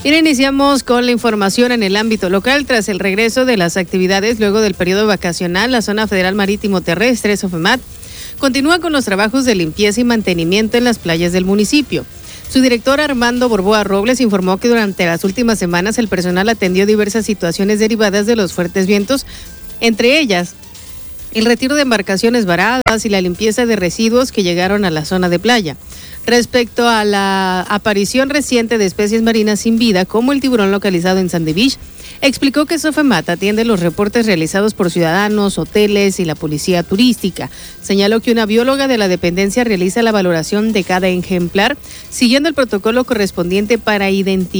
Bien, iniciamos con la información en el ámbito local. Tras el regreso de las actividades luego del periodo vacacional, la Zona Federal Marítimo Terrestre, SOFEMAT, continúa con los trabajos de limpieza y mantenimiento en las playas del municipio. Su director Armando Borboa Robles informó que durante las últimas semanas el personal atendió diversas situaciones derivadas de los fuertes vientos, entre ellas el retiro de embarcaciones varadas y la limpieza de residuos que llegaron a la zona de playa. Respecto a la aparición reciente de especies marinas sin vida, como el tiburón localizado en Sandy Beach, explicó que SOFEMAT atiende los reportes realizados por ciudadanos, hoteles y la policía turística. Señaló que una bióloga de la dependencia realiza la valoración de cada ejemplar, siguiendo el protocolo correspondiente para identificar